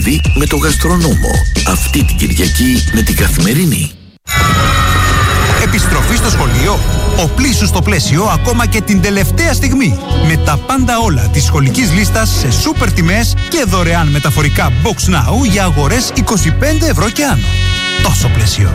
με το γαστρονόμο. Αυτή την Κυριακή με την Καθημερινή. Επιστροφή στο σχολείο. Οπλίσου στο πλαίσιο ακόμα και την τελευταία στιγμή. Με τα πάντα όλα της σχολικής λίστας σε σούπερ τιμές και δωρεάν μεταφορικά Box Now για αγορές 25 ευρώ και άνω. Τόσο πλαίσιο.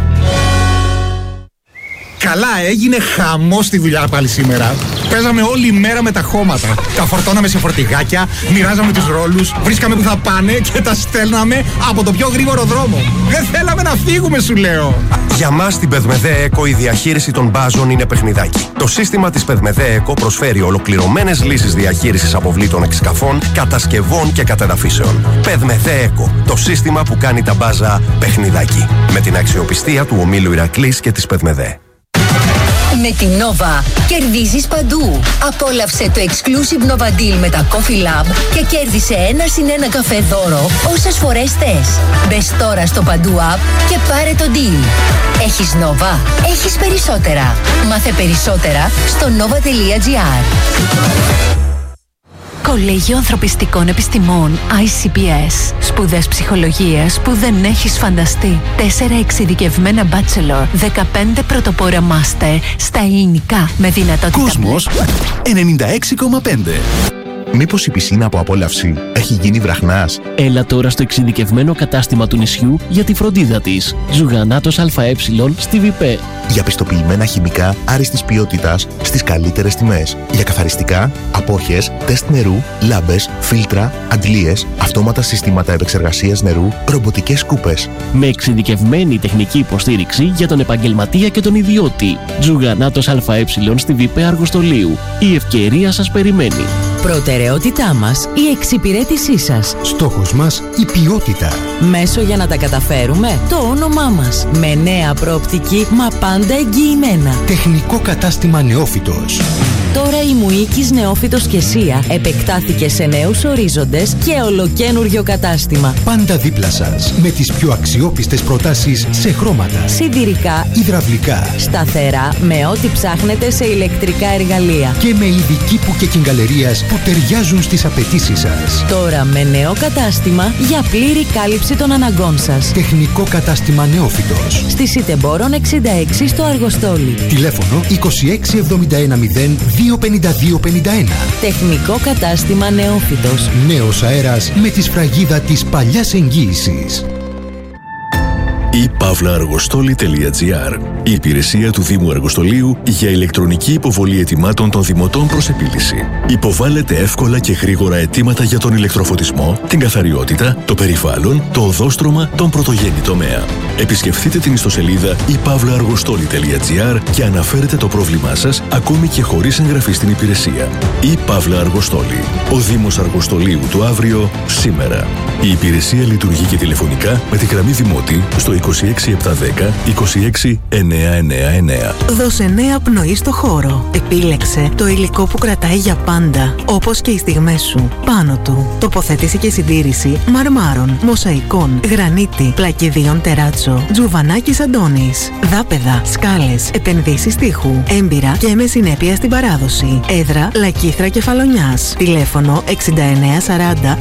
Καλά, έγινε χαμός στη δουλειά πάλι σήμερα. Παίζαμε όλη μέρα με τα χώματα. Τα φορτώναμε σε φορτηγάκια, μοιράζαμε τους ρόλους, βρίσκαμε που θα πάνε και τα στέλναμε από το πιο γρήγορο δρόμο. Δεν θέλαμε να φύγουμε, σου λέω. Για μας στην Πεδμεδέ Eco η διαχείριση των μπάζων είναι παιχνιδάκι. Το σύστημα της Πεδμεδέ Eco προσφέρει ολοκληρωμένες λύσεις διαχείρισης αποβλήτων εξκαφών, κατασκευών και κατεδαφίσεων. Πεδμεδέ Eco, το σύστημα που κάνει τα μπάζα παιχνιδάκι. Με την αξιοπιστία του ομίλου Ηρακλής και της Πεδμεδέ. Με την Nova κερδίζεις παντού. Απόλαυσε το exclusive Nova Deal με τα Coffee Lab και κέρδισε 1+1 καφέ δώρο όσες φορές θες. Μπες τώρα στο Παντού App και πάρε το deal. Έχεις Nova, έχεις περισσότερα. Μάθε περισσότερα στο nova.gr. Κολέγιο Ανθρωπιστικών Επιστημών ICPS. Σπουδές ψυχολογίας που δεν έχεις φανταστεί. 4 εξειδικευμένα bachelor, 15 πρωτοπόρα master στα ελληνικά με δυνατότητα. Κόσμος 96,5. Μήπως η πισίνα από απόλαυση έχει γίνει βραχνάς? Έλα τώρα στο εξειδικευμένο κατάστημα του νησιού για τη φροντίδα της. Ζουγανάτος ΑΕ στη ΒΙΠΕ. Για πιστοποιημένα χημικά άριστης ποιότητας στις καλύτερες τιμές. Για καθαριστικά, απόχες, τεστ νερού, λάμπες, φίλτρα, αντλίες, αυτόματα συστήματα επεξεργασίας νερού, ρομποτικές σκούπες. Με εξειδικευμένη τεχνική υποστήριξη για τον επαγγελματία και τον ιδιώτη. Ζουγανάτος ΑΕ στη ΒΙΠΕ Αργοστολίου. Η ευκαιρία σας περιμένει. Προτεραιότητά μας η εξυπηρέτησή σας. Στόχος μας η ποιότητα. Μέσο για να τα καταφέρουμε το όνομά μας. Με νέα προοπτική μα πάντα εγγυημένα. Τεχνικό κατάστημα Νεόφυτος. Τώρα η Μουίκης Νεόφυτος και Σία επεκτάθηκε σε νέους ορίζοντες και ολοκένουργιο κατάστημα. Πάντα δίπλα σας με τις πιο αξιόπιστες προτάσεις σε χρώματα, σιδηρικά, υδραυλικά, σταθερά με ό,τι ψάχνετε σε ηλεκτρικά εργαλεία και με ειδική που και κυγκαλερίας που ταιριάζουν στις απαιτήσεις σας. Τώρα με νέο κατάστημα για πλήρη κάλυψη των αναγκών σας. Τεχνικό κατάστημα Νεόφυτος. Στη Σιτεμπόρων 66 στο Αργοστόλι. Τηλέφωνο 26710 25251. Τεχνικό κατάστημα Νεόφυτος. Νέος αέρας με τη σφραγίδα της παλιάς εγγύησης. ePavlaArgostoli.gr, η υπηρεσία του Δήμου Αργοστολίου για ηλεκτρονική υποβολή αιτημάτων των δημοτών προς επίλυση. Υποβάλλετε εύκολα και γρήγορα αιτήματα για τον ηλεκτροφωτισμό, την καθαριότητα, το περιβάλλον, το οδόστρωμα, τον πρωτογενή τομέα. Επισκεφτείτε την ιστοσελίδα ePavlaArgostoli.gr και αναφέρετε το πρόβλημά σας ακόμη και χωρίς εγγραφή στην υπηρεσία. ePavlaArgostoli. Ο Δήμος Αργοστολίου του αύριο, σήμερα. Η υπηρεσία λειτουργεί και τηλεφωνικά με τη γραμμή Δημότη στο 26710 26999. Δώσε νέα πνοή στο χώρο. Επίλεξε το υλικό που κρατάει για πάντα, όπως και οι στιγμές σου. Πάνω του, τοποθέτηση και συντήρηση μαρμάρων, μοσαϊκών, γρανίτη, πλακιδίων τεράτσο, Τζουβανάκης Αντώνης, δάπεδα, σκάλες, επενδύσεις τείχου, έμπειρα και με συνέπεια στην παράδοση. Έδρα Λακίθρα Κεφαλονιάς. Τηλέφωνο 6940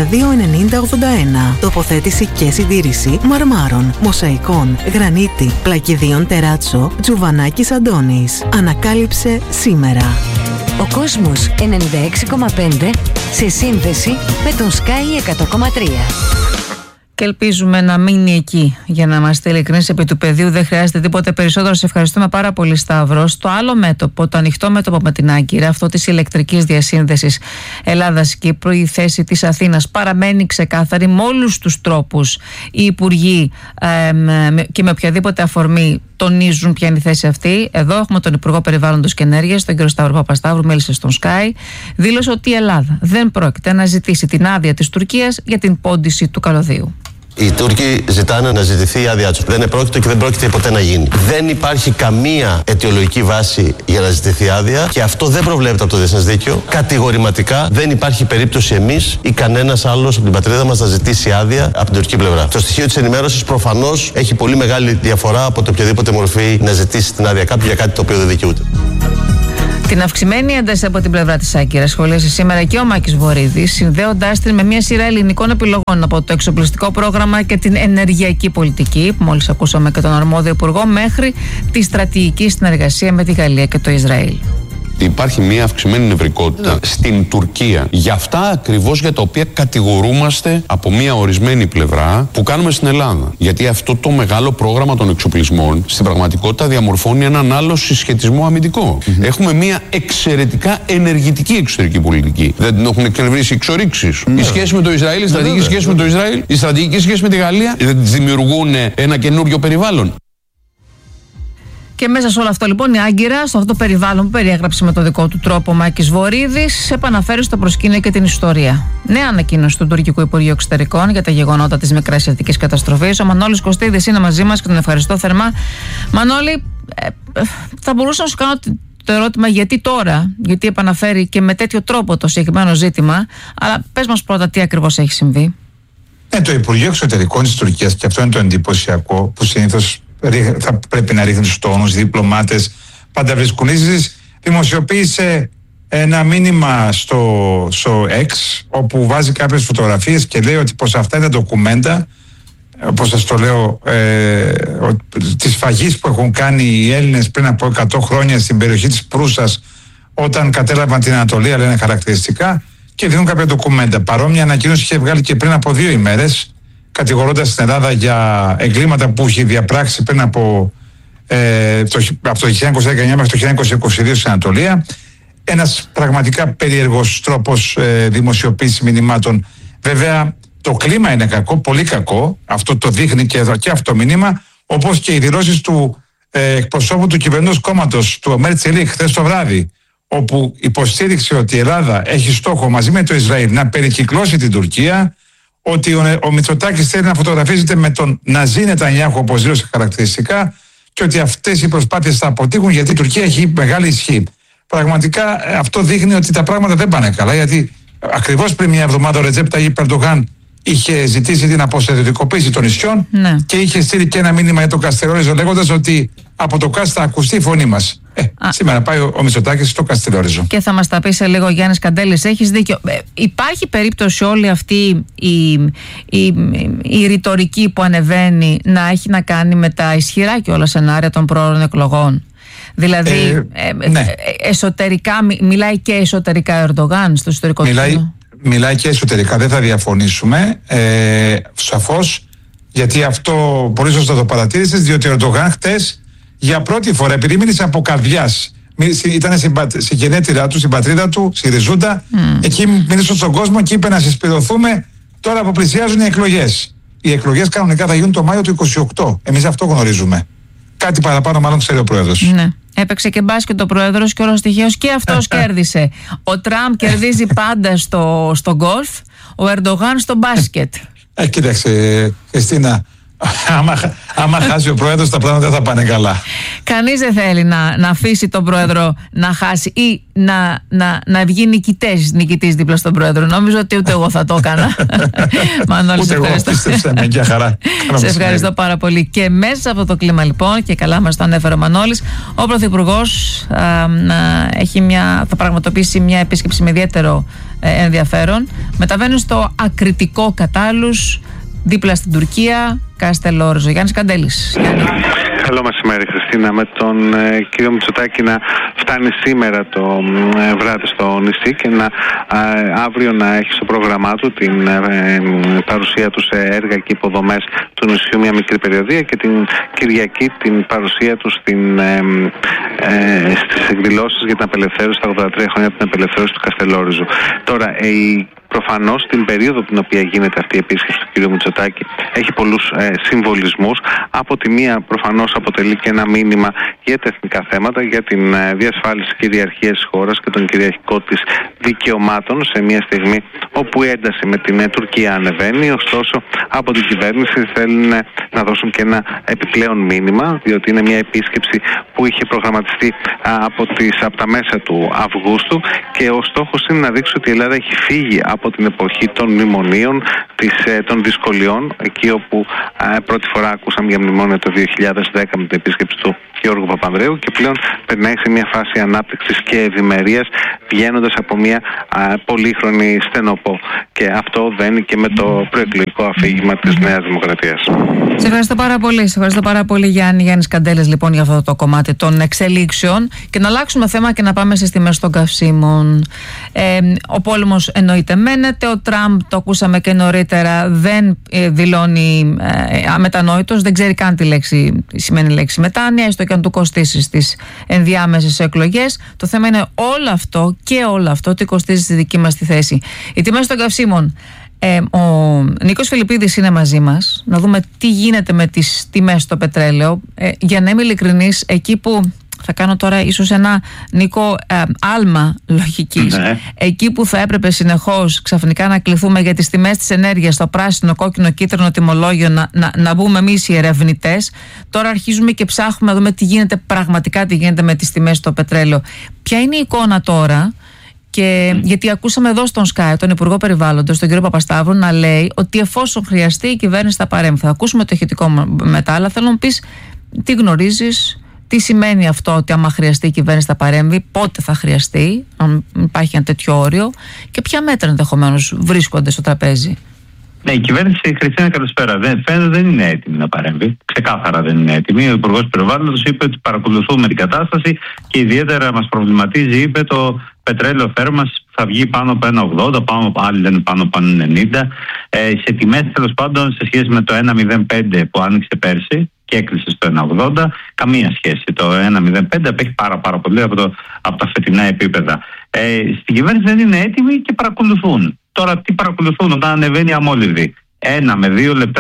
629081. Τοποθέτηση και συντήρηση μαρμάρων, μοσαϊκών, γρανίτη, πλακιδίων τεράτσο, Τζουβανάκης Αντώνης. Ανακάλυψε σήμερα. Ο κόσμος 96,5 σε σύνδεση με τον Sky 100,3. Και ελπίζουμε να μείνει εκεί. Για να είμαστε ειλικρινείς, επί του πεδίου δεν χρειάζεται τίποτε περισσότερο. Σε ευχαριστούμε πάρα πολύ, Σταύρο. Στο άλλο μέτωπο, το ανοιχτό μέτωπο με την Άγκυρα, αυτό της ηλεκτρικής διασύνδεσης Ελλάδας-Κύπρου, η θέση της Αθήνας παραμένει ξεκάθαρη με όλους τους τρόπους. Οι υπουργοί και με οποιαδήποτε αφορμή τονίζουν ποια είναι η θέση αυτή. Εδώ έχουμε τον Υπουργό Περιβάλλοντος και Ενέργειας, τον κ. Σταύρο Παπασταύρου, μίλησε στον Sky. Δήλωσε ότι η Ελλάδα δεν πρόκειται να ζητήσει την άδεια της Τουρκίας για την πόντιση του καλωδίου. Οι Τούρκοι ζητάνε να ζητηθεί η άδειά τους. Δεν επρόκειτο και δεν πρόκειται ποτέ να γίνει. Δεν υπάρχει καμία αιτιολογική βάση για να ζητηθεί άδεια και αυτό δεν προβλέπεται από το διεθνές δίκαιο. Κατηγορηματικά δεν υπάρχει περίπτωση εμείς ή κανένας άλλος από την πατρίδα μας να ζητήσει άδεια από την τουρκική πλευρά. Το στοιχείο της ενημέρωσης προφανώς έχει πολύ μεγάλη διαφορά από το οποιαδήποτε μορφή να ζητήσει την άδεια κάποιου για κάτι το οποίο δεν δικαιούται. Την αυξημένη ένταση από την πλευρά της Άγκυρας σχολίασε σήμερα και ο Μάκης Βορίδης, συνδέοντάς την με μια σειρά ελληνικών επιλογών από το εξοπλιστικό πρόγραμμα και την ενεργειακή πολιτική, που μόλις ακούσαμε και τον αρμόδιο υπουργό, μέχρι τη στρατηγική συνεργασία με τη Γαλλία και το Ισραήλ. Υπάρχει μια αυξημένη νευρικότητα στην Τουρκία για αυτά ακριβώς για τα οποία κατηγορούμαστε από μια ορισμένη πλευρά που κάνουμε στην Ελλάδα. Γιατί αυτό το μεγάλο πρόγραμμα των εξοπλισμών στην πραγματικότητα διαμορφώνει έναν άλλο συσχετισμό αμυντικό. Έχουμε μια εξαιρετικά ενεργητική εξωτερική πολιτική. Δεν την έχουν εκνευρίσει εξορίξεις. Η σχέση με το Ισραήλ, η στρατηγική σχέση με το Ισραήλ, η στρατηγική σχέση με τη Γαλλία δεν δημιουργούν ένα καινούριο περιβάλλον. Και μέσα σε όλο αυτό λοιπόν η Άγκυρα, σε αυτό το περιβάλλον που περιέγραψε με το δικό του τρόπο ο Μάκης Βορίδης, επαναφέρει στο προσκήνιο και την ιστορία. Νέα ανακοίνωση του Τουρκικού Υπουργείου Εξωτερικών για τα γεγονότα της Μικράς Αττικής καταστροφής. Ο Μανώλης Κωστίδης είναι μαζί μας και τον ευχαριστώ θερμά. Μανώλη, θα μπορούσα να σου κάνω το ερώτημα γιατί τώρα, γιατί επαναφέρει και με τέτοιο τρόπο το συγκεκριμένο ζήτημα, αλλά πες μας πρώτα τι ακριβώς έχει συμβεί. Το Υπουργείο Εξωτερικών της Τουρκίας, και αυτό είναι το εντυπωσιακό, που συνήθως θα πρέπει να ρίχνει τους τόνους, οι διπλωμάτες πάντα βρίσκουν ίσως, δημοσιοποίησε ένα μήνυμα στο X, όπου βάζει κάποιες φωτογραφίες και λέει ότι πως αυτά είναι ντοκουμέντα, όπως σας το λέω, της σφαγής που έχουν κάνει οι Έλληνες πριν από 100 χρόνια στην περιοχή της Προύσας, όταν κατέλαβαν την Ανατολία, λένε χαρακτηριστικά, και δίνουν κάποια ντοκουμέντα. Παρόμοια ανακοίνωση είχε βγάλει και πριν από 2 ημέρες, κατηγορώντας την Ελλάδα για εγκλήματα που είχε διαπράξει πριν από το 1919 μέχρι το 1922 στην Ανατολία. Ένας πραγματικά περίεργος τρόπος δημοσιοποίησης μηνυμάτων. Βέβαια, το κλίμα είναι κακό, πολύ κακό. Αυτό το δείχνει και αυτό το μήνυμα, όπως και οι δηλώσεις του εκπροσώπου του κυβερνούς κόμματος, του Ομέρ Τσελίκ, χθες το βράδυ, όπου υποστήριξε ότι η Ελλάδα έχει στόχο μαζί με το Ισραήλ να περικυκλώσει την Τουρκία, ότι ο Μητσοτάκης θέλει να φωτογραφίζεται με τον Ναζί Νετανιάχου, όπως δήλωσε χαρακτηριστικά, και ότι αυτές οι προσπάθειες θα αποτύχουν γιατί η Τουρκία έχει μεγάλη ισχύ. Πραγματικά αυτό δείχνει ότι τα πράγματα δεν πάνε καλά, γιατί ακριβώς πριν μια εβδομάδα ο Ρετζέπ Ταγίπ Ερντογάν είχε ζητήσει την αποστρατιωτικοποίηση των νησιών και είχε στείλει και ένα μήνυμα για τον Καστελόριζο, λέγοντας ότι από το ΚΑΣ θα ακουστεί η φωνή μας. Σήμερα πάει ο Μητσοτάκης στο Καστελόριζο. Και θα μας τα πει σε λίγο ο Γιάννης Καντέλης. Έχεις δίκιο. Υπάρχει περίπτωση όλη αυτή η ρητορική που ανεβαίνει να έχει να κάνει με τα ισχυρά και όλα σενάρια των πρόωρων εκλογών? Δηλαδή, εσωτερικά, μιλάει και εσωτερικά ο Ερντογάν στο ιστορικό του. Μιλάει και εσωτερικά, δεν θα διαφωνήσουμε. Σαφώς, γιατί αυτό πολύ σωστά το παρατήρησες, διότι ο Ερντογάν χτες για πρώτη φορά, επειδή μίλησε από καρδιάς, ήταν στην γενέτειρά του, στην πατρίδα του, στη Ριζούντα, εκεί μίλησε στον κόσμο και είπε να συσπηρωθούμε τώρα που πλησιάζουν οι εκλογές. Οι εκλογές κανονικά θα γίνουν το Μάιο του 28. Εμείς αυτό γνωρίζουμε. Κάτι παραπάνω μάλλον ξέρει ο πρόεδρος. Ναι. Έπαιξε και μπάσκετ ο πρόεδρος και όλος τυχαίως και αυτός κέρδισε. Ο Τραμπ κερδίζει πάντα στο γκολφ, ο Ερντογάν στο μπάσκετ. Κοίταξε, Χριστίνα, άμα χάσει ο πρόεδρος τα πράγματα δεν θα πάνε καλά. Κανείς δεν θέλει να αφήσει τον πρόεδρο να χάσει ή να βγει νικητής δίπλα στον πρόεδρο. Νομίζω ότι ούτε εγώ θα το έκανα. Μανώλη, σε ευχαριστώ. Σε ευχαριστώ πάρα πολύ. Και μέσα σε αυτό το κλίμα λοιπόν, και καλά μας το ανέφερε ο Μανώλης, ο Πρωθυπουργός θα πραγματοποιήσει μια επίσκεψη με ιδιαίτερο ενδιαφέρον. Μεταβαίνει στο ακριτικό Κατάλους, δίπλα στην Τουρκία, Καστελόριζο. Γιάννης Καντέλης. Καλό μεσημέρι, Χριστίνα. Με τον κύριο Μητσοτάκη να φτάνει σήμερα το βράδυ στο νησί και αύριο να έχει στο πρόγραμμά του την παρουσία του σε έργα και υποδομές του νησιού μια μικρή περιοδία, και την Κυριακή την παρουσία του στις εκδηλώσεις για την απελευθέρωση, τα 83 χρόνια την απελευθέρωση του Καστελόριζου. Τώρα, προφανώς την περίοδο την οποία γίνεται αυτή η επίσκεψη του κ. Μητσοτάκη έχει πολλούς συμβολισμούς. Από τη μία προφανώς αποτελεί και ένα μήνυμα για τα εθνικά θέματα, για την διασφάλιση κυριαρχίας της χώρας και των κυριαρχικών της δικαιωμάτων σε μια στιγμή όπου η ένταση με την Τουρκία ανεβαίνει. Ωστόσο, από την κυβέρνηση θέλουν να δώσουν και ένα επιπλέον μήνυμα, διότι είναι μια επίσκεψη που είχε προγραμματιστεί από τα μέσα του Αυγούστου, και ο στόχος είναι να δείξει ότι η Ελλάδα έχει φύγει από την εποχή των μνημονίων, των δυσκολιών, εκεί όπου πρώτη φορά ακούσαμε για μνημόνια το 2010 με την επίσκεψη του κ. Γιώργου Παπανδρέου και πλέον περνάει σε μια φάση ανάπτυξης και ευημερίας, βγαίνοντας από μια πολύχρονη στενοπό. Και αυτό δένει και με το προεκλογικό αφήγημα της Νέας Δημοκρατίας. Σε ευχαριστώ πάρα πολύ. Σε ευχαριστώ πάρα πολύ, Γιάννης Καντέλες, λοιπόν, για αυτό το κομμάτι των εξελίξεων. Και να αλλάξουμε θέμα και να πάμε στις τιμές των καυσίμων. Ο πόλεμος εννοείται μένεται. Ο Τραμπ, το ακούσαμε και νωρίτερα, δεν δηλώνει αμετανόητος, δεν ξέρει καν τι σημαίνει η λέξη μετάνοια, έστω και αν του κοστίσει στις ενδιάμεσες εκλογές. Το θέμα είναι όλο αυτό τι κοστίζει στη δική μας τη θέση. Οι τιμές των καυσίμων. Ο Νίκος Φιλιππίδης είναι μαζί μας. Να δούμε τι γίνεται με τις τιμές στο πετρέλαιο. Για να είμαι ειλικρινής, εκεί που θα κάνω τώρα ίσως ένα, Νίκο, άλμα λογικής. Ναι. Εκεί που θα έπρεπε συνεχώς ξαφνικά να κληθούμε για τις τιμές της ενέργειας στο πράσινο, κόκκινο, κίτρινο τιμολόγιο, να μπούμε εμείς οι ερευνητές. Τώρα αρχίζουμε και ψάχνουμε να δούμε τι γίνεται πραγματικά, τι γίνεται με τις τιμές στο πετρέλαιο. Ποια είναι η εικόνα τώρα? Και γιατί ακούσαμε εδώ στον Sky τον Υπουργό Περιβάλλοντος, τον κύριο Παπασταύρου, να λέει ότι εφόσον χρειαστεί η κυβέρνηση θα παρέμβει. Θα ακούσουμε το ηχητικό μετά, αλλά θέλω να μου πεις τι γνωρίζεις, τι σημαίνει αυτό ότι άμα χρειαστεί η κυβέρνηση θα παρέμβει, πότε θα χρειαστεί, αν υπάρχει ένα τέτοιο όριο και ποια μέτρα ενδεχομένως βρίσκονται στο τραπέζι. Ναι, η κυβέρνηση, Χριστίνα, καλησπέρα. Φαίνεται δεν είναι έτοιμη να παρέμβει. Ξεκάθαρα δεν είναι έτοιμη. Ο Υπουργός Περιβάλλοντος είπε ότι παρακολουθούμε την κατάσταση και ιδιαίτερα μας προβληματίζει, είπε, το πετρέλαιο θέρμανσης που θα βγει πάνω από 1,80, άλλοι λένε πάνω από 1,90. Σε τιμές, τέλος πάντων, σε σχέση με το 1,05 που άνοιξε πέρσι και έκλεισε στο 1,80, καμία σχέση. Το 1,05 απέχει πάρα πολύ από τα φετινά επίπεδα. Στην κυβέρνηση δεν είναι έτοιμοι και παρακολουθούν. Τώρα τι παρακολουθούν? Όταν ανεβαίνει η αμόλυδη 1 με 2 λεπτά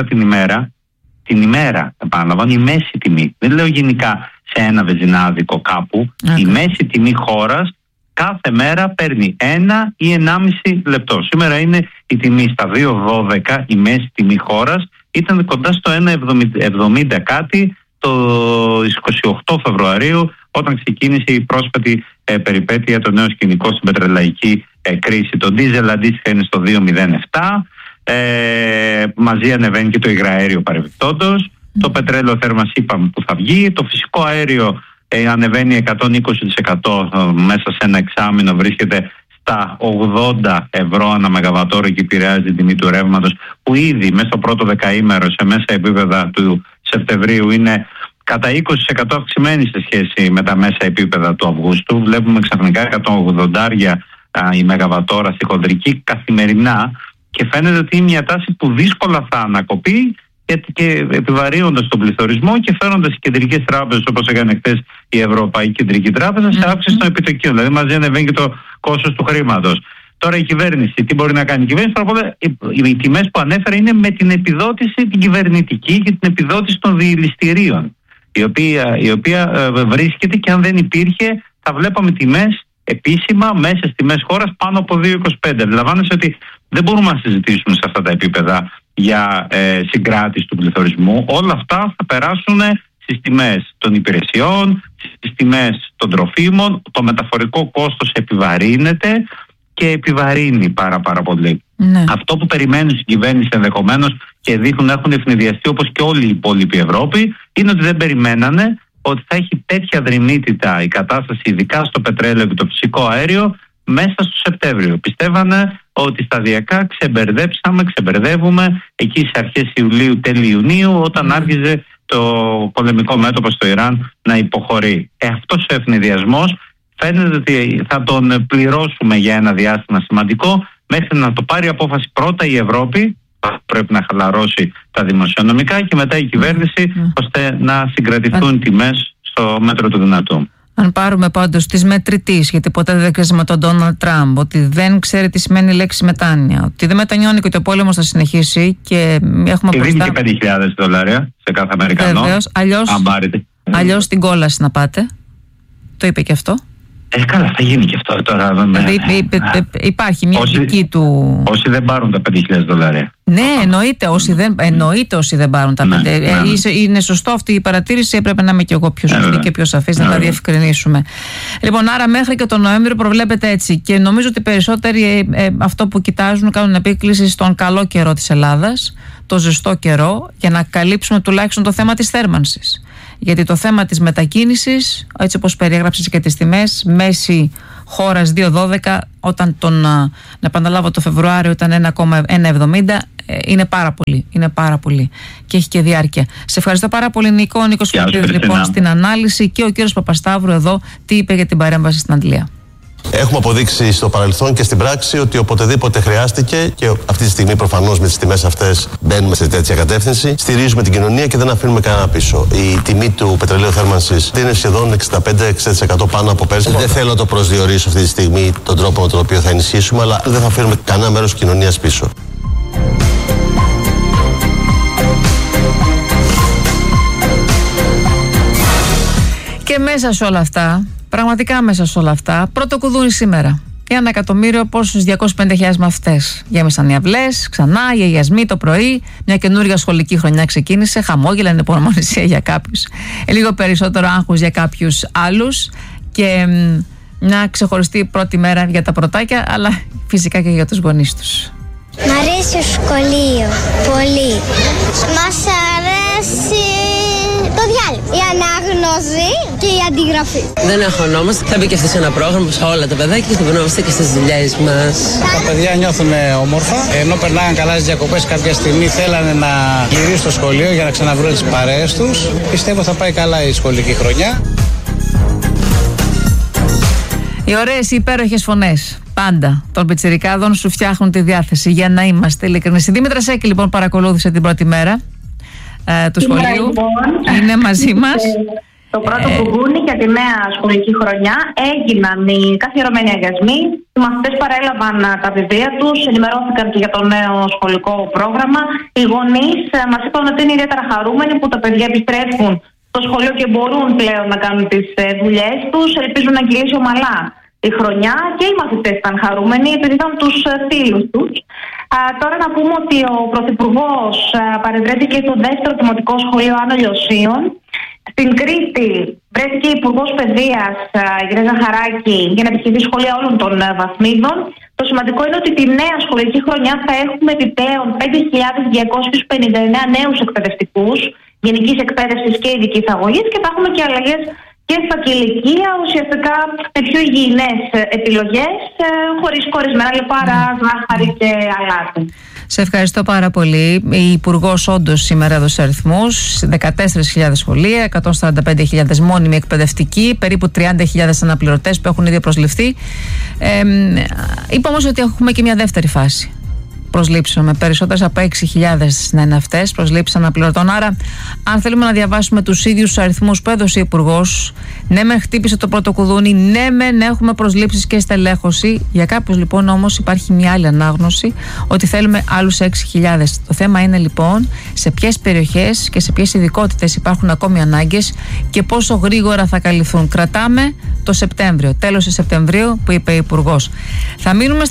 την ημέρα, επαναλαμβάνω, η μέση τιμή, δεν λέω γενικά σε ένα βενζινάδικο κάπου, η μέση τιμή χώρας κάθε μέρα παίρνει 1 ή 1,5 λεπτό. Σήμερα είναι η τιμή στα 2,12, η μέση τιμή χώρας ήταν κοντά στο 1,70 κάτι το 28 Φεβρουαρίου, όταν ξεκίνησε η πρόσφατη περιπέτεια, το νέο σκηνικό στην πετρελαϊκή κρίση. Το ντίζελ αντίστοιχα είναι στο 2,07, μαζί ανεβαίνει και το υγραέριο παρεμπιπτόντως. Το πετρέλαιο θέρμανσης είπαμε που θα βγει, το φυσικό αέριο ανεβαίνει 120% μέσα σε ένα εξάμηνο, βρίσκεται στα 80 ευρώ ανά μεγαβατόρο και επηρεάζει την τιμή του ρεύματος, που ήδη μέσα στο πρώτο δεκαήμερο σε μέσα επίπεδα του Σεπτεμβρίου είναι κατά 20% αυξημένη σε σχέση με τα μέσα επίπεδα του Αυγούστου. Βλέπουμε ξαφνικά 180 η μεγαβατόρα στη χονδρική καθημερινά και φαίνεται ότι είναι μια τάση που δύσκολα θα ανακοπεί και επιβαρύνοντας τον πληθωρισμό και φέροντας οι κεντρικές τράπεζες, όπως έκανε χθες η Ευρωπαϊκή Κεντρική Τράπεζα, σε αύξηση των επιτοκίων. Δηλαδή μαζί ανεβαίνει και το κόστος του χρήματος. Τώρα η κυβέρνηση, τι μπορεί να κάνει? Η κυβέρνηση, πρώτα απ' όλα, οι τιμές που ανέφερα είναι με την επιδότηση την κυβερνητική και την επιδότηση των διελιστηρίων, η οποία βρίσκεται, και αν δεν υπήρχε θα βλέπαμε τιμές επίσημα μέσα στις τιμές χώρας πάνω από 2,25. Αντιλαμβάνεσαι ότι δεν μπορούμε να συζητήσουμε σε αυτά τα επίπεδα για συγκράτηση του πληθωρισμού. Όλα αυτά θα περάσουν στις τιμές των υπηρεσιών, στις τιμές των τροφίμων. Το μεταφορικό κόστος επιβαρύνεται και επιβαρύνει πάρα πολύ. Ναι. Αυτό που περιμένουν στην κυβέρνηση ενδεχομένως και δείχνουν να έχουν ευνηδιαστεί, όπως και όλη η υπόλοιπη Ευρώπη, είναι ότι δεν περιμένανε ότι θα έχει τέτοια δρυμύτητα η κατάσταση, ειδικά στο πετρέλαιο και το φυσικό αέριο, μέσα στο Σεπτέμβριο. Πιστεύανε ότι σταδιακά ξεμπερδεύουμε εκεί σε αρχές Ιουλίου, τέλη Ιουνίου, όταν άρχιζε το πολεμικό μέτωπο στο Ιράν να υποχωρεί. Αυτός ο ευνηδιασμός φαίνεται ότι θα τον πληρώσουμε για ένα διάστημα σημαντικό, μέχρι να το πάρει απόφαση πρώτα η Ευρώπη, πρέπει να χαλαρώσει τα δημοσιονομικά, και μετά η κυβέρνηση, ώστε να συγκρατηθούν τιμές στο μέτρο του δυνατού. Αν πάρουμε πάντως τις μετρητής, γιατί ποτέ δεν κρίνει με τον Ντόναλντ Τραμπ, ότι δεν ξέρει τι σημαίνει η λέξη μετάνοια, ότι δεν μετανιώνει και ότι ο πόλεμος θα συνεχίσει και έχουμε και δίνει και $5.000 σε κάθε Αμερικανό. Βεβαίως, αλλιώς την κόλαση να πάτε. Το είπε και αυτό. Καλά, θα γίνει και αυτό τώρα. Υπάρχει μια δική του. Όσοι δεν πάρουν τα $5.000. Ναι, εννοείται όσοι δεν πάρουν τα 5.000. Είναι σωστό αυτή η παρατήρηση. Έπρεπε να είμαι και εγώ πιο σωστή και πιο σαφής, να τα διευκρινίσουμε. Λοιπόν, άρα μέχρι και τον Νοέμβριο προβλέπεται έτσι. Και νομίζω ότι περισσότεροι αυτό που κοιτάζουν κάνουν επίκληση στον καλό καιρό της Ελλάδας, το ζεστό καιρό, για να καλύψουμε τουλάχιστον το θέμα της θέρμανσης. Γιατί το θέμα της μετακίνησης, έτσι όπως περιέγραψες και τις τιμές, μέση χώρας 2,12, όταν να επαναλάβω το Φεβρουάριο ήταν 1,70, είναι πάρα πολύ και έχει και διάρκεια. Σε ευχαριστώ πάρα πολύ, Νίκο. Ο Νίκος Φωτίδης λοιπόν στην ανάλυση, και ο κύριος Παπασταύρου εδώ τι είπε για την παρέμβαση στην Αντλία. Έχουμε αποδείξει στο παρελθόν και στην πράξη ότι οποτεδήποτε χρειάστηκε, και αυτή τη στιγμή προφανώς με τις τιμές αυτές μπαίνουμε σε τέτοια κατεύθυνση, στηρίζουμε την κοινωνία και δεν αφήνουμε κανένα πίσω. Η τιμή του πετρελαίου θέρμανσης είναι σχεδόν 65-60% πάνω από πέρσι. Δεν θέλω να το προσδιορίσω αυτή τη στιγμή τον τρόπο με τον οποίο θα ενισχύσουμε, αλλά δεν θα αφήνουμε κανένα μέρος της κοινωνίας πίσω. Και μέσα σε όλα αυτά, πραγματικά μέσα σε όλα αυτά, πρώτο κουδούνι σήμερα. Για 1 εκατομμύριο πόσους 250.000 μαθητές. Γέμισαν οι αυλές, ξανά οι αγιασμοί το πρωί. Μια καινούργια σχολική χρονιά ξεκίνησε. Χαμόγελα, ανυπομονησία για κάποιους. Λίγο περισσότερο άγχος για κάποιους άλλους. Και μια ξεχωριστή πρώτη μέρα για τα πρωτάκια, αλλά φυσικά και για τους γονείς τους. Μ' αρέσει το σχολείο. Πολύ. Μας αρέσει το διάλειμμα, η ανάγνωση και η αντιγραφή. Δεν αγχωνόμαστε. Θα μπει και αυτή σε ένα πρόγραμμα σε όλα τα παιδάκια και θα περνόμαστε και στις δουλειές μας. Τα παιδιά νιώθουν όμορφα. Ενώ περνάγαν καλά στις διακοπές, κάποια στιγμή θέλανε να γυρίσουν στο σχολείο για να ξαναβρούν τις παρέες τους. Πιστεύω θα πάει καλά η σχολική χρονιά. Οι ωραίες, οι υπέροχες φωνές πάντα των πιτσιρικάδων σου φτιάχνουν τη διάθεση, για να είμαστε ειλικρινείς. Η Δήμητρα Σέκη λοιπόν παρακολούθησε την πρώτη μέρα του σχολείου. Είναι μαζί μας. Το πρώτο κουγούνι για τη νέα σχολική χρονιά έγιναν οι καθιερωμένοι αγιασμοί. Οι μαθητές παρέλαβαν τα βιβλία τους, ενημερώθηκαν και για το νέο σχολικό πρόγραμμα. Οι γονείς μας είπαν ότι είναι ιδιαίτερα χαρούμενοι που τα παιδιά επιστρέφουν στο σχολείο και μπορούν πλέον να κάνουν τις δουλειές τους. Ελπίζουν να κυλήσει ομαλά η χρονιά, και οι μαθητές ήταν χαρούμενοι επειδή ήταν τους φίλους τους. Τώρα να πούμε ότι ο Πρωθυπουργός παρευρέθηκε στο δεύτερο δημοτικό σχολείο Άνω Λιωσίων. Στην Κρήτη βρέθηκε η Υπουργός Παιδείας, η κυρία Ζαχαράκη, για να επισκεφθεί σχολεία όλων των βαθμίδων. Το σημαντικό είναι ότι τη νέα σχολική χρονιά θα έχουμε επιπλέον 5.259 νέους εκπαιδευτικούς γενικής εκπαίδευσης και ειδικής αγωγής, και θα έχουμε και αλλαγές και στα κηλικεία, ουσιαστικά με πιο υγιεινές επιλογές, χωρίς κορισμένα λιπαρά, ζάχαρη και αλάτι. Σε ευχαριστώ πάρα πολύ. Η Υπουργός όντως σήμερα έδωσε αριθμούς: 14.000 σχολεία, 145.000 μόνιμοι εκπαιδευτικοί, περίπου 30.000 αναπληρωτές που έχουν ήδη προσληφθεί. Είπα όμως ότι έχουμε και μια δεύτερη φάση προσλήψεων, με περισσότερες από 6.000 να είναι αυτές προσλήψεις αναπληρωτών. Άρα, αν θέλουμε να διαβάσουμε τους ίδιους αριθμούς που έδωσε ο Υπουργός, ναι, μεν χτύπησε το πρώτο κουδούνι, ναι, μεν έχουμε προσλήψεις και στελέχωση. Για κάποιους λοιπόν όμως υπάρχει μια άλλη ανάγνωση, ότι θέλουμε άλλους 6.000. Το θέμα είναι λοιπόν σε ποιες περιοχές και σε ποιες ειδικότητες υπάρχουν ακόμη ανάγκες και πόσο γρήγορα θα καλυφθούν. Κρατάμε το Σεπτέμβριο, τέλος Σεπτεμβρίου που είπε ο Υπουργός. Θα μείνουμε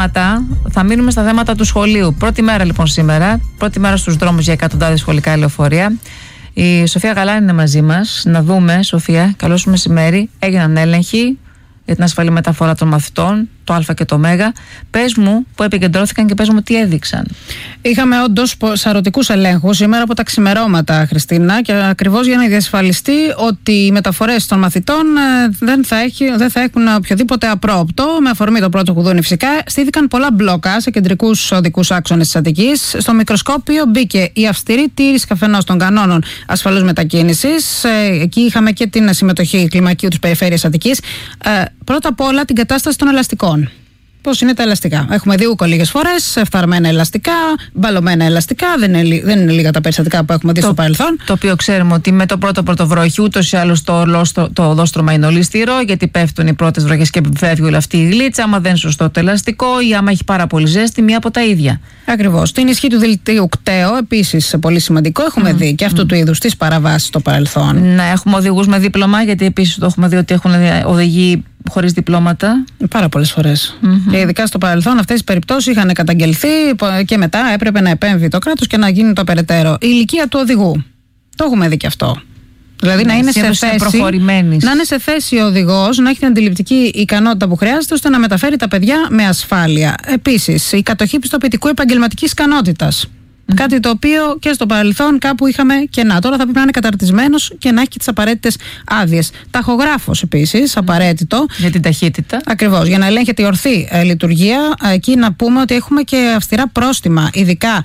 στα θέματα του σχολείου. Πρώτη μέρα λοιπόν σήμερα, πρώτη μέρα στους δρόμους για εκατοντάδες σχολικά λεωφορεία. Η Σοφία Γαλάνη είναι μαζί μας. Να δούμε, Σοφία, καλώς μεσημέρι. Έγιναν έλεγχοι για την ασφαλή μεταφορά των μαθητών, το Α και το Ω. Πες μου που επικεντρώθηκαν και πες μου τι έδειξαν. Είχαμε όντως σαρωτικούς ελέγχους σήμερα από τα ξημερώματα, Χριστίνα, και ακριβώς για να διασφαλιστεί ότι οι μεταφορές των μαθητών δεν θα έχουν οποιοδήποτε απρόοπτο. Με αφορμή το πρώτο κουδούνι, φυσικά, στήθηκαν πολλά μπλόκα σε κεντρικούς οδικούς άξονες της Αττικής. Στο μικροσκόπιο μπήκε η αυστηρή τήρηση καφενός των κανόνων ασφαλούς μετακίνησης. Εκεί είχαμε και την συμμετοχή κλιμακίου της Περιφέρειας Αττικής. Πρώτα απ' όλα την κατάσταση των ελαστικών. Πώς είναι τα ελαστικά? Έχουμε δει λίγες φορές φθαρμένα ελαστικά, μπαλωμένα ελαστικά. Δεν είναι λίγα τα περιστατικά που έχουμε δει στο παρελθόν. Το οποίο ξέρουμε ότι με το πρώτο πρωτοβροχή ούτως ή άλλως το οδόστρωμα είναι ολίσθηρο, γιατί πέφτουν οι πρώτες βροχές και φεύγει όλη αυτή η γλίτσα. Άμα δεν είναι σωστό το ελαστικό ή άμα έχει πάρα πολύ ζέστη, μία από τα ίδια. Ακριβώς. Την ισχύ του δελτίου κταίο, επίσης πολύ σημαντικό, έχουμε δει και αυτού του είδους τις παραβάσεις στο παρελθόν. Ναι, έχουμε οδηγούς με δίπλωμα, γιατί επίσης το έχουμε δει ότι έχουν οδηγεί χωρίς διπλώματα. Πάρα πολλές φορές. Και ειδικά στο παρελθόν αυτές τις περιπτώσεις είχαν καταγγελθεί και μετά έπρεπε να επέμβει το κράτος και να γίνει το περαιτέρω. Η ηλικία του οδηγού. Το έχουμε δει και αυτό. Δηλαδή να είναι σε θέση ο οδηγός να έχει την αντιληπτική ικανότητα που χρειάζεται ώστε να μεταφέρει τα παιδιά με ασφάλεια. Επίσης, η κατοχή πιστοποιητικού επαγγελματικής ικανότητας. Κάτι το οποίο και στο παρελθόν κάπου είχαμε κενά. Τώρα θα πρέπει να είναι καταρτισμένος και να έχει και τις απαραίτητες άδειες. Ταχογράφος επίσης, απαραίτητο. Για την ταχύτητα. Ακριβώς. Για να ελέγχεται η ορθή λειτουργία. Εκεί να πούμε ότι έχουμε και αυστηρά πρόστιμα, ειδικά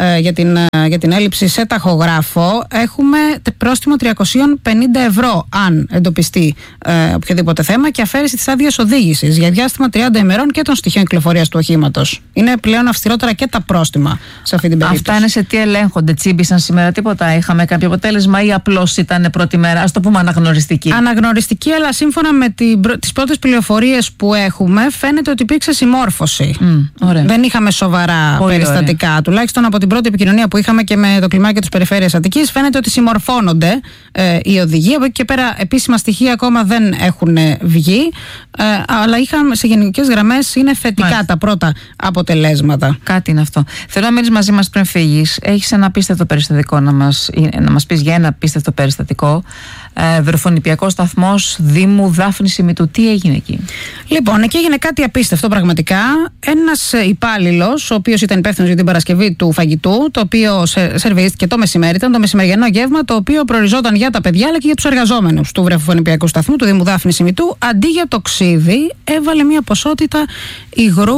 για την έλλειψη σε ταχογράφο. Έχουμε πρόστιμο 350 ευρώ αν εντοπιστεί οποιοδήποτε θέμα, και αφαίρεση της άδειας οδήγησης για διάστημα 30 ημερών και των στοιχείων κυκλοφορίας του οχήματος. Είναι πλέον αυστηρότερα και τα πρόστιμα σε αυτή την περίπτωση. Αυτά είναι σε τι ελέγχονται? Τσίμπησαν σήμερα τίποτα? Είχαμε κάποιο αποτέλεσμα ή απλώς ήταν πρώτη μέρα, ας το πούμε αναγνωριστική? Αναγνωριστική, αλλά σύμφωνα με τις πρώτες πληροφορίες που έχουμε, φαίνεται ότι υπήρξε συμμόρφωση. Δεν είχαμε σοβαρά περιστατικά. Ωραία. Τουλάχιστον από την πρώτη επικοινωνία που είχαμε και με το κλιμάκιο της Περιφέρειας Αττικής, φαίνεται ότι συμμορφώνονται οι οδηγοί. Από εκεί και πέρα, επίσημα στοιχεία ακόμα δεν έχουν βγει, αλλά είχαμε σε γενικές γραμμές, είναι θετικά τα πρώτα αποτελέσματα. Κάτι είναι αυτό. Θέλω να μείνεις μαζί μας πριν φύγεις. Έχεις ένα απίστευτο περιστατικό να μας πεις για ένα απίστευτο περιστατικό. Βρεφονιπιακός σταθμός Δήμου Δάφνης Ημιτού. Τι έγινε εκεί? Λοιπόν, εκεί έγινε κάτι απίστευτο πραγματικά. Ένας υπάλληλος, ο οποίος ήταν υπεύθυνος για την παρασκευή του φαγητού, το οποίο σερβιρίστηκε το μεσημέρι, ήταν το μεσημεριανό γεύμα, το οποίο προοριζόταν για τα παιδιά αλλά και για τους εργαζόμενους του Βρεφονιπιακού σταθμού του Δήμου Δάφνης Ημιτού. Αντί για το ξύδι, έβαλε μια ποσότητα υγρού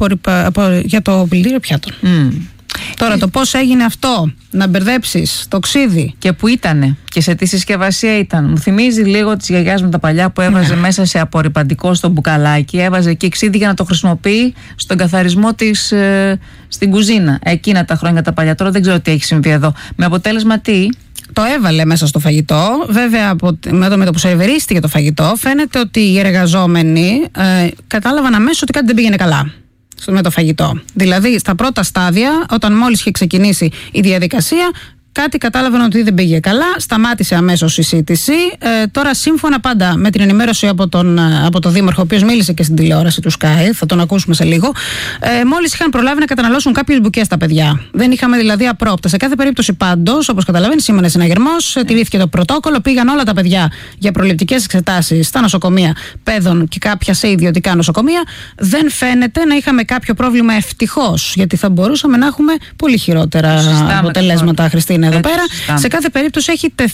για το πλυντήριο πιάτων. Τώρα το πώς έγινε αυτό, να μπερδέψεις το ξύδι. Και που ήτανε και σε τι συσκευασία ήταν. Μου θυμίζει λίγο τις γιαγιάς μου τα παλιά που έβαζε μέσα σε απορρυπαντικό στο μπουκαλάκι, έβαζε εκεί ξύδι για να το χρησιμοποιεί στον καθαρισμό της στην κουζίνα. Εκείνα τα χρόνια τα παλιά. Τώρα δεν ξέρω τι έχει συμβεί εδώ. Με αποτέλεσμα τι? Το έβαλε μέσα στο φαγητό. Βέβαια, με το που σερβιρίστηκε το φαγητό, φαίνεται ότι οι εργαζόμενοι κατάλαβαν αμέσως ότι κάτι δεν πήγαινε καλά με το φαγητό. Δηλαδή, στα πρώτα στάδια, όταν μόλις είχε ξεκινήσει η διαδικασία, κάτι κατάλαβαν ότι δεν πήγε καλά, σταμάτησε αμέσως η σύντηση. Τώρα, σύμφωνα πάντα με την ενημέρωση από τον Δήμαρχο, ο οποίος μίλησε και στην τηλεόραση του Sky, θα τον ακούσουμε σε λίγο, μόλις είχαν προλάβει να καταναλώσουν κάποιες μπουκές τα παιδιά. Δεν είχαμε δηλαδή απρόπτα. Σε κάθε περίπτωση, πάντως, όπως καταλαβαίνει, σήμανε συναγερμός, τηρήθηκε το πρωτόκολλο, πήγαν όλα τα παιδιά για προληπτικές εξετάσεις στα νοσοκομεία παιδών και κάποια σε ιδιωτικά νοσοκομεία. Δεν φαίνεται να είχαμε κάποιο πρόβλημα, ευτυχώς, γιατί θα μπορούσαμε να έχουμε πολύ χειρότερα αποτελέσματα, Χριστίνα. Εδώ πέρα. Σε κάθε περίπτωση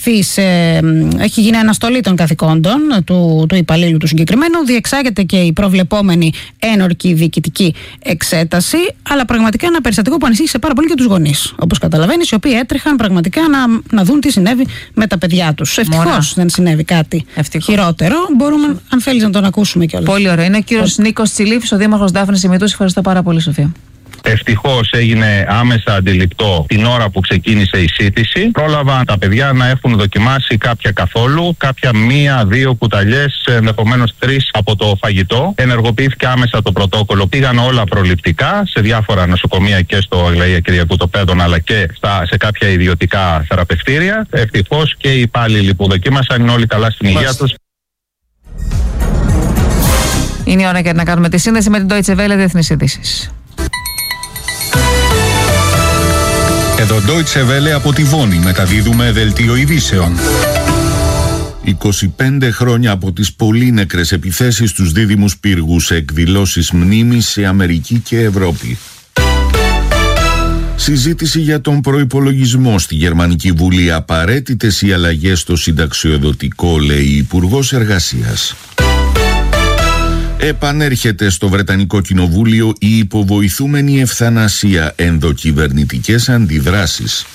έχει γίνει αναστολή των καθηκόντων του υπαλλήλου του συγκεκριμένου, διεξάγεται και η προβλεπόμενη ένορκη διοικητική εξέταση, αλλά πραγματικά ένα περιστατικό που ανησύχησε πάρα πολύ και τους γονείς, όπως καταλαβαίνεις, οι οποίοι έτρεχαν πραγματικά να δουν τι συνέβη με τα παιδιά τους. Ευτυχώς δεν συνέβη κάτι χειρότερο. Μπορούμε, αν θέλεις, να τον ακούσουμε κιόλας. Πολύ ωραία. Είναι ο κύριος Νίκος Τσιλίφης, ο Δήμαρχος Δάφνης Ημιτού. Ευχαριστώ πάρα πολύ, Σοφία. Ευτυχώς έγινε άμεσα αντιληπτό την ώρα που ξεκίνησε η σύντηση. Πρόλαβαν τα παιδιά να έχουν δοκιμάσει κάποια καθόλου, κάποια 1-2 κουταλιές, ενδεχομένως 3 από το φαγητό. Ενεργοποιήθηκε άμεσα το πρωτόκολλο. Πήγαν όλα προληπτικά σε διάφορα νοσοκομεία και στο Αγλαία Κυριακού των Πέδων, αλλά και σε κάποια ιδιωτικά θεραπευτήρια. Ευτυχώς και οι υπάλληλοι που δοκίμασαν είναι όλοι καλά στην υγεία τους. Είναι η ώρα για να κάνουμε τη σύνδεση με την Deutsche Welle Διεθνείς Ειδήσεις. Εδώ Deutsche Welle από τη Βόνη μεταδίδουμε δελτίο ειδήσεων. 25 χρόνια από τις πολύ νεκρές επιθέσεις στους δίδυμους πύργους σε εκδηλώσεις μνήμης σε Αμερική και Ευρώπη. Συζήτηση για τον προϋπολογισμό στη Γερμανική Βουλή. Απαραίτητες οι αλλαγές στο συνταξιοδοτικό, λέει η Υπουργός Εργασίας. Επανέρχεται στο Βρετανικό Κοινοβούλιο η υποβοηθούμενη ευθανασία, ενδοκυβερνητικές αντιδράσεις.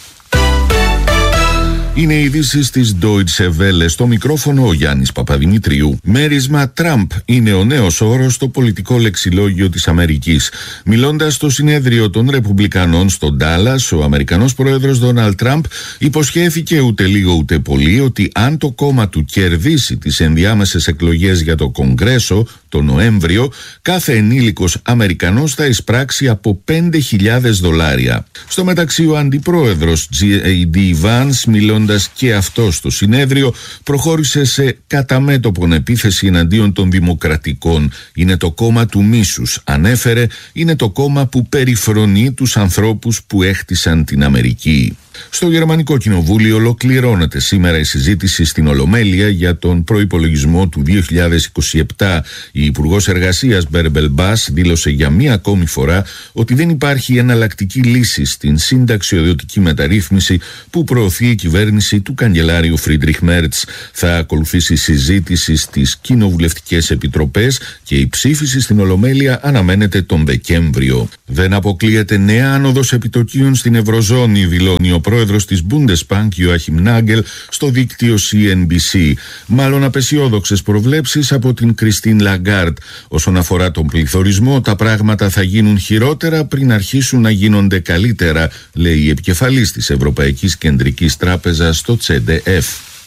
Είναι οι ειδήσεις της Deutsche Welle. Στο μικρόφωνο ο Γιάννης Παπαδημητρίου. Μέρισμα Τραμπ είναι ο νέος όρος στο πολιτικό λεξιλόγιο της Αμερικής. Μιλώντας στο συνέδριο των Ρεπουμπλικανών στο Ντάλλας, ο Αμερικανός πρόεδρος Ντόναλντ Τραμπ υποσχέθηκε ούτε λίγο ούτε πολύ ότι αν το κόμμα του κερδίσει τις ενδιάμεσες εκλογές για το Κογκρέσο το Νοέμβριο, κάθε ενήλικος Αμερικανός θα εισπράξει από $5.000. Στο μεταξύ, ο αντιπρόεδρος J.D. Vance, μιλώντας και αυτό στο συνέδριο, προχώρησε σε κατά μέτωπον επίθεση εναντίον των Δημοκρατικών. Είναι το κόμμα του μίσους, ανέφερε, είναι το κόμμα που περιφρονεί τους ανθρώπους που έχτισαν την Αμερική. Στο Γερμανικό Κοινοβούλιο ολοκληρώνεται σήμερα η συζήτηση στην Ολομέλεια για τον προϋπολογισμό του 2027. Η Υπουργός Εργασίας Μπέρμπελ Μπάς δήλωσε για μία ακόμη φορά ότι δεν υπάρχει εναλλακτική λύση στην συνταξιοδοτική μεταρρύθμιση που προωθεί η κυβέρνηση του καγκελάριου Φρίντριχ Μέρτς. Θα ακολουθήσει συζήτηση στις κοινοβουλευτικές επιτροπές και η ψήφιση στην Ολομέλεια αναμένεται τον Δεκέμβριο. Δεν αποκλείεται νέα άνοδος επιτοκίων στην Ευρωζώνη, δηλώνει ο πρόεδρος της Bundesbank Joachim Nagel στο δίκτυο CNBC. Μάλλον απεσιόδοξες προβλέψεις από την Κριστίν Λαγκάρντ. Όσον αφορά τον πληθωρισμό, τα πράγματα θα γίνουν χειρότερα πριν αρχίσουν να γίνονται καλύτερα, λέει η επικεφαλής της Ευρωπαϊκής Κεντρικής Τράπεζας στο CDF.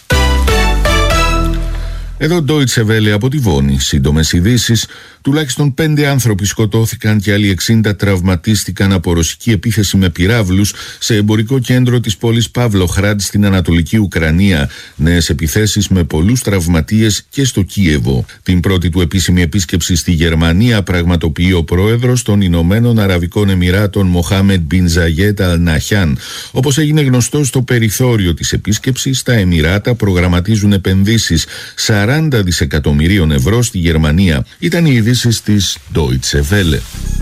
Εδώ Deutsche Welle από τη Βόνη. Σύντομες ειδήσεις. Τουλάχιστον 5 άνθρωποι σκοτώθηκαν και άλλοι 60 τραυματίστηκαν από ρωσική επίθεση με πυράβλους σε εμπορικό κέντρο της πόλης Παύλοχραντ στην Ανατολική Ουκρανία. Νέες επιθέσεις με πολλούς τραυματίες και στο Κίεβο. Την πρώτη του επίσημη επίσκεψη στη Γερμανία πραγματοποιεί ο πρόεδρος των Ηνωμένων Αραβικών Εμιράτων Μοχάμεντ Μπιν Ζαγέτ Αλ Ναχιάν. Όπως έγινε γνωστό στο περιθώριο της επίσκεψης, τα Εμιράτα προγραμματίζουν επενδύσεις 40 δισεκατομμυρίων ευρώ στη Γερμανία. Ήταν οι ειδήσεις της Deutsche Welle.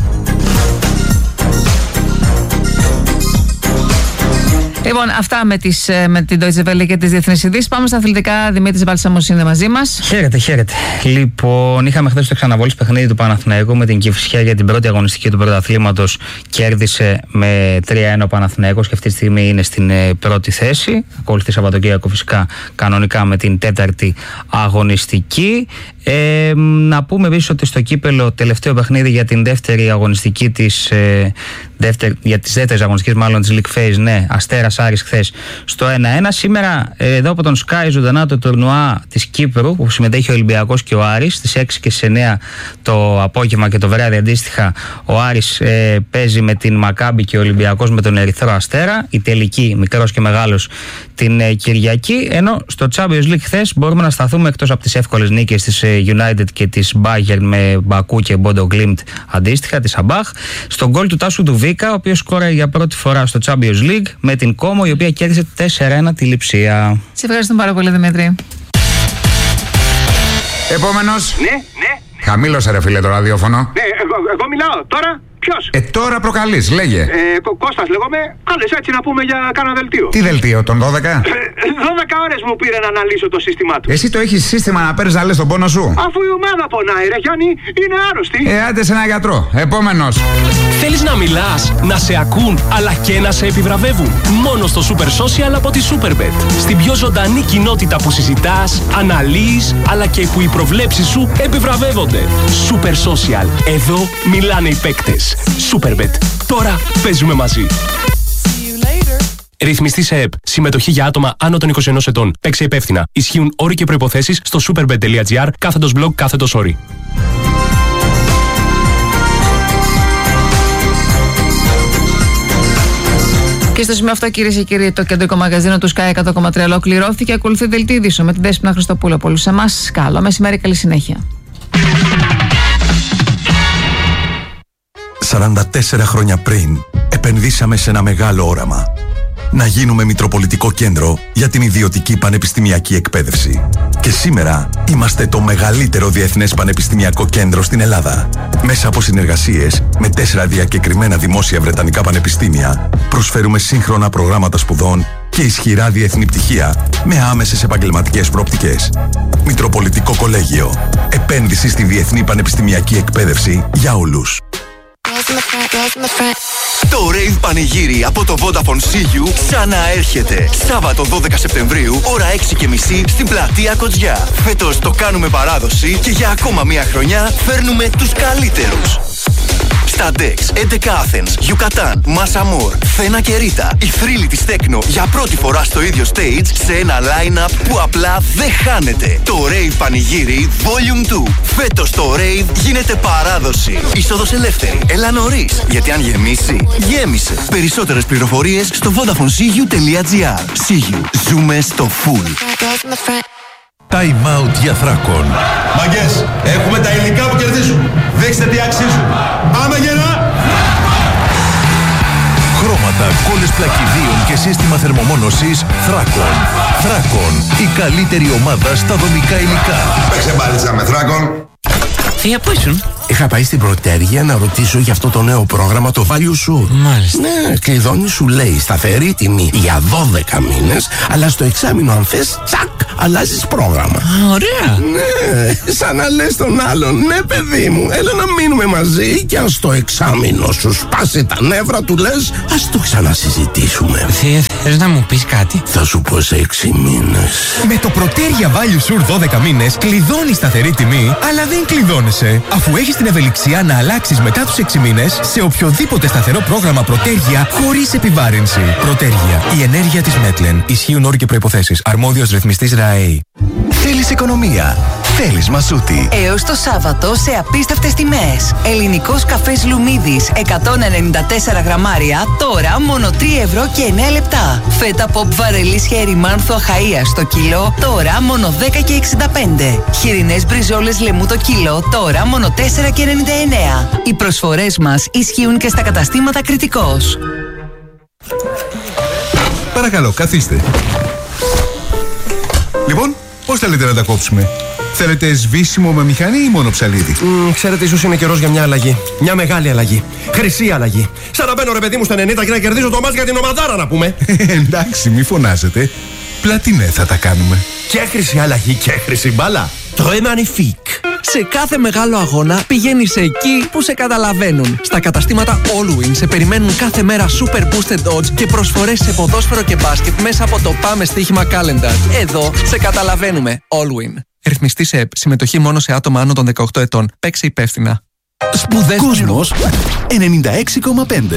Λοιπόν, αυτά με την Deutsche Welle και τις διεθνείς ειδήσεις. Πάμε στα αθλητικά. Δημήτρης Μπαλσαμός είναι μαζί μας. Χαίρετε. Λοιπόν, είχαμε χθες το ξαναβόλης παιχνίδι του Παναθηναϊκού με την Κηφισιά για την πρώτη αγωνιστική του πρωταθλήματος. Κέρδισε με 3-1 ο Παναθηναϊκός και αυτή τη στιγμή είναι στην πρώτη θέση. Ακολουθεί Σαββατοκύριακο φυσικά κανονικά με την τέταρτη αγωνιστική. Να πούμε επίσης ότι στο κύπελο τελευταίο παιχνίδι για την δεύτερη αγωνιστική για τις δεύτερες αγωνιστικές μάλλον της League Phase, ναι, Αστέρας Άρης χθες στο 1-1. Σήμερα εδώ από τον Sky ζωντανά το τουρνουά της Κύπρου που συμμετέχει ο Ολυμπιακός και ο Άρης στις 6 και στις 9 το απόγευμα και το βράδυ αντίστοιχα. Ο Άρης παίζει με την Μακάμπι και ο Ολυμπιακός με τον Ερυθρό Αστέρα. Η τελική μικρός και μεγάλος την Κυριακή. Ενώ στο Champions League χθες μπορούμε να σταθούμε εκτός από τις εύκολες νίκες της United και της Bayern με Μπακού και Bodo Glimt αντίστοιχα, της Αμπάχ, στον γκολ του Τάσου του Βίκα, ο οποίος σκόραρε για πρώτη φορά στο Champions League με την Κόμο, η οποία κέρδισε 4-1 τη Λειψία. Σε ευχαριστούμε πάρα πολύ, Δημήτρη. Επόμενος. Ναι. Χαμήλωσε ρε φίλε το ραδιόφωνο. Ναι, εγώ μιλάω τώρα. Ποιος? Τώρα προκαλείς, λέγε. Κώστας λέγομαι. Κάλεσε έτσι να πούμε για κάνα δελτίο. Τι δελτίο, τον 12? 12 ώρες μου πήρε να αναλύσω το σύστημά του. Εσύ το έχεις σύστημα να παίρνεις να λες τον πόνο σου? Αφού η ομάδα πονάει, ρε Γιάννη, είναι άρρωστη. Άντε σε ένα γιατρό. Επόμενος. Θέλεις να μιλάς, να σε ακούν, αλλά και να σε επιβραβεύουν? Μόνο στο Super Social από τη Superbet. Στην πιο ζωντανή κοινότητα που συζητάς, αναλύεις, αλλά και που οι προβλέψεις σου επιβραβεύονται. Super Social. Εδώ μιλάνε οι παίκτες. Superbet. Τώρα παίζουμε μαζί. Ρυθμιστή σε ΕΠ. Συμμετοχή για άτομα άνω των 21 ετών. Παίξε υπεύθυνα. Ισχύουν όροι και προϋποθέσεις στο superbet.gr/blog/όροι. Και στο σημείο αυτό, κυρίες και κύριοι, το κεντρικό μαγαζίνο του Sky 100,3 ολοκληρώθηκε. Ακολουθεί δελτίο ειδήσεων με την Δέσποινα Χριστοπούλου. Πολλούς εμάς. Καλό μεσημέρι, καλή συνέχεια. 44 χρόνια πριν, επενδύσαμε σε ένα μεγάλο όραμα. Να γίνουμε Μητροπολιτικό Κέντρο για την ιδιωτική πανεπιστημιακή εκπαίδευση. Και σήμερα είμαστε το μεγαλύτερο διεθνές πανεπιστημιακό κέντρο στην Ελλάδα. Μέσα από συνεργασίες με 4 διακεκριμένα δημόσια βρετανικά πανεπιστήμια, προσφέρουμε σύγχρονα προγράμματα σπουδών και ισχυρά διεθνή πτυχία με άμεσες επαγγελματικές προοπτικές. Μητροπολιτικό Κολέγιο. Επένδυση στη διεθνή πανεπιστημιακή εκπαίδευση για όλους. Το Rave Πανηγύρι από το Vodafone CU ξαναέρχεται. Σάββατο 12 Σεπτεμβρίου, ώρα 6:30 στην πλατεία Κοτζιά. Φέτος το κάνουμε παράδοση και για ακόμα μία χρονιά φέρνουμε τους καλύτερους. Στα Dex, 11 Athens, Yucatan, Massa More, Θένα και Ρίτα. Οι θρύλοι της Τέκνο για πρώτη φορά στο ίδιο stage σε ένα line-up που απλά δεν χάνεται. Το Rave Πανηγύρι Volume 2. Φέτος το Rave γίνεται παράδοση. Είσοδος ελεύθερη. Έλα νωρίς, γιατί αν γεμίσει, γέμισε. Περισσότερες πληροφορίες στο vodafonesiu.gr. CU. Ζούμε στο full. Time out για Θράκων. Μαγκές, έχουμε τα υλικά που κερδίζουν. Δείξτε τι αξίζουν. Πάμε γερά! Χρώματα πόρτα, κόλλες πλακιδίων και σύστημα θερμομόνωσης Thrakon. Thrakon, η καλύτερη ομάδα στα δομικά υλικά. Παίξε μπάλιτσα με Thrakon. Θεία, πού ήσουν? Είχα πάει στην Πρωτέργεια να ρωτήσω για αυτό το νέο πρόγραμμα, το Value Sur. Μάλιστα. Ναι, κλειδώνει, σου λέει σταθερή τιμή για 12 μήνες, αλλά στο εξάμηνο αν θες, τσακ, αλλάζεις πρόγραμμα. Ωραία. Ναι, σαν να λες τον άλλον, ναι παιδί μου, έλα να μείνουμε μαζί και αν στο εξάμηνο σου σπάσει τα νεύρα του λες, ας το ξανασυζητήσουμε. Θεία, θες να μου πεις κάτι? Θα σου πω σε 6 μήνες. Με το Πρωτέργεια Value Sur 12 μήνες κλειδώνεις σταθερή τιμή, αλλά δεν κλειδώνεσαι, αφού έχεις την ευελιξία να αλλάξεις μετά τους 6 μήνες σε οποιοδήποτε σταθερό πρόγραμμα Πρωτέργεια χωρίς επιβάρυνση. Πρωτέργεια, η ενέργεια της Μέτλεν. Ισχύουν όροι και προϋποθέσεις. Αρμόδιος ρυθμιστής ΡΑΕ. Θέλεις οικονομία? Θέλεις Μασούτη. Έως το Σάββατο σε απίστευτες τιμές. Ελληνικός καφές Λουμίδης 194 γραμμάρια, τώρα μόνο 3 ευρώ και 9 λεπτά. Φέτα ποπ βαρελής χέρι μάνθου Αχαΐας στο κιλό, τώρα μόνο 10 και 65. Χοιρινές μπριζόλες λεμού το κιλό, τώρα μόνο 4 και 99. Οι προσφορές μας ισχύουν και στα καταστήματα Κρητικός. Παρακαλώ, καθίστε. Λοιπόν, πώς θέλετε να τα κόψουμε? Θέλετε σβήσιμο με μηχανή ή μόνο ψαλίδι? Ξέρετε, ίσως είναι καιρός για μια αλλαγή. Μια μεγάλη αλλαγή. Χρυσή αλλαγή. Σαν να μπαίνω ρε παιδί μου στα 90 και να κερδίζω το μάτς για την ομαδάρα, να πούμε. Εντάξει, μη φωνάζετε. Πλατινέ θα τα κάνουμε. Και χρυσή αλλαγή και χρυσή μπάλα. Très magnifique. Σε κάθε μεγάλο αγώνα πηγαίνεις εκεί που σε καταλαβαίνουν. Στα καταστήματα Allwin σε περιμένουν κάθε μέρα Super Boosted Odds και προσφορές σε ποδόσφαιρο και μπάσκετ μέσα από το Πάμε Στοίχημα Calendar. Εδώ σε καταλαβαίνουμε. Allwin. Ρυθμιστή σε ΕΠ. Συμμετοχή μόνο σε άτομα άνω των 18 ετών. Παίξε υπεύθυνα. Σπουδές Κόσμος 96,5.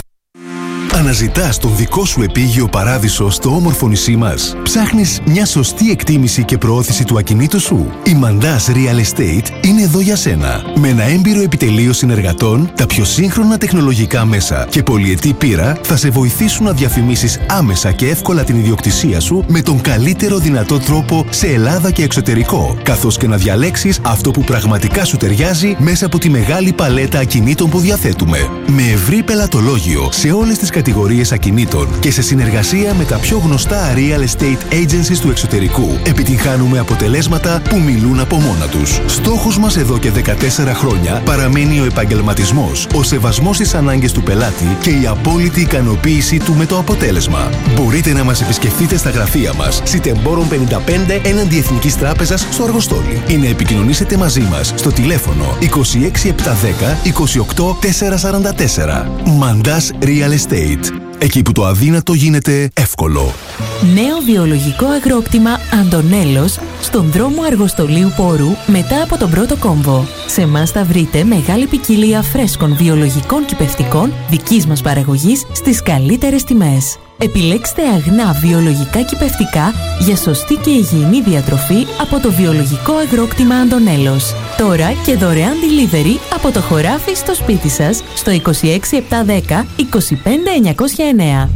Αναζητάς τον δικό σου επίγειο παράδεισο στο όμορφο νησί μας. Ψάχνεις μια σωστή εκτίμηση και προώθηση του ακινήτου σου. Η Mandas Real Estate είναι εδώ για σένα. Με ένα έμπειρο επιτελείο συνεργατών, τα πιο σύγχρονα τεχνολογικά μέσα και πολυετή πείρα θα σε βοηθήσουν να διαφημίσεις άμεσα και εύκολα την ιδιοκτησία σου με τον καλύτερο δυνατό τρόπο σε Ελλάδα και εξωτερικό, καθώς και να διαλέξεις αυτό που πραγματικά σου ταιριάζει μέσα από τη μεγάλη παλέτα ακινήτων που διαθέτουμε. Με ευρύ πελατολόγιο σε όλες τις κατηγορίες ακινήτων και σε συνεργασία με τα πιο γνωστά real estate agencies του εξωτερικού, επιτυγχάνουμε αποτελέσματα που μιλούν από μόνα τους. Στόχος μας εδώ και 14 χρόνια παραμένει ο επαγγελματισμός, ο σεβασμός στις ανάγκες του πελάτη και η απόλυτη ικανοποίησή του με το αποτέλεσμα. Μπορείτε να μας επισκεφτείτε στα γραφεία μας, Σιτεμπόρων 55 έναντι Εθνικής Τράπεζας στο Αργοστόλι, ή να επικοινωνήσετε μαζί μας στο τηλέφωνο 26710 28 444. Mandas Real Estate. Εκεί που το αδύνατο γίνεται εύκολο. Νέο βιολογικό αγρόκτημα Αντωνέλος στον δρόμο Αργοστολίου Πόρου μετά από τον πρώτο κόμβο. Σε εμάς θα βρείτε μεγάλη ποικιλία φρέσκων βιολογικών κυπευτικών δικής μας παραγωγής στις καλύτερες τιμές. Επιλέξτε αγνά βιολογικά κυπευτικά για σωστή και υγιεινή διατροφή από το βιολογικό αγρόκτημα Αντωνέλος. Τώρα και δωρεάν delivery από το χωράφι στο σπίτι σας στο 26710 25909.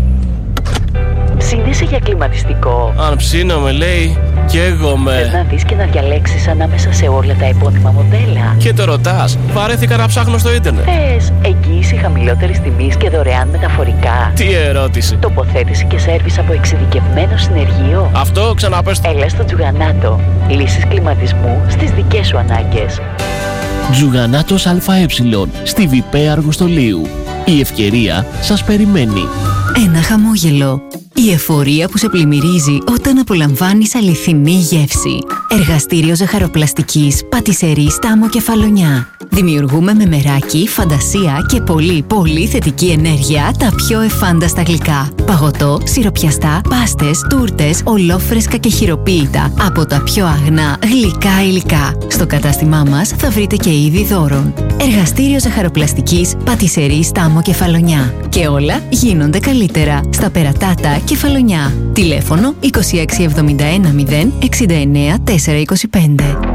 Ψήνεσαι για κλιματιστικό? Αν ψήνομαι, λέει, καίγομαι. Θες να δεις και να διαλέξεις ανάμεσα σε όλα τα επώνυμα μοντέλα? Και το ρωτάς, βαρέθηκα να ψάχνω στο ίντερνετ. Θες εγγύηση χαμηλότερης τιμής και δωρεάν μεταφορικά? Τι ερώτηση. Τοποθέτηση και σέρβις από εξειδικευμένο συνεργείο? Αυτό ξαναπες. Έλα στο Τζουγανάτο. Λύσεις κλιματισμού στις δικές σου ανάγκες. Τζουγανάτος ΑΕ στη ΒΠ Αργοστολίου. Η ευκαιρία σας περιμένει. Ένα χαμόγελο. Η εφορία που σε πλημμυρίζει όταν απολαμβάνεις αληθινή γεύση. Εργαστήριο ζαχαροπλαστικής, πατισερή Στάμο Κεφαλονιά. Δημιουργούμε με μεράκι, φαντασία και πολύ θετική ενέργεια τα πιο εφάνταστα γλυκά. Παγωτό, σιροπιαστά, πάστες, τούρτες, ολόφρεσκα και χειροποίητα από τα πιο αγνά γλυκά υλικά. Στο κατάστημά μας θα βρείτε και είδη δώρων. Εργαστήριο ζαχαροπλαστικής, πατισερή Στάμο Κεφαλονιά. Και όλα γίνονται καλύτερα στα Περατάτα Κεφαλονιά. Τηλέφωνο 2671 069 425.